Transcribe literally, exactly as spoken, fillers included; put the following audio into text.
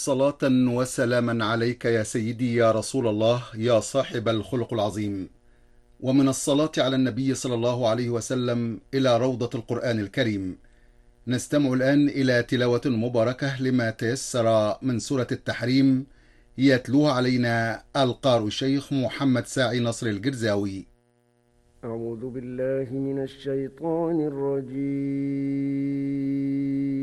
صلاة وسلاما عليك يا سيدي يا رسول الله يا صاحب الخلق العظيم. ومن الصلاة على النبي صلى الله عليه وسلم إلى روضة القرآن الكريم. نستمع الآن إلى تلاوة مباركة لما تيسر من سورة التحريم، يتلوها علينا القارئ الشيخ محمد ساعي نصر الجرزاوي. أعوذ بالله من الشيطان الرجيم.